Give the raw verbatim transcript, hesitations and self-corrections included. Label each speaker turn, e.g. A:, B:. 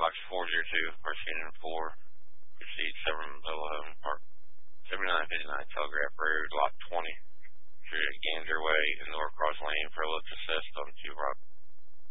A: Box four zero two, Arsenio four, proceed seven Below Park, seventy-nine fifty-nine Telegraph Road, Lot twenty, Gander Way, and Norcross Lane for a look assessed on two Rock.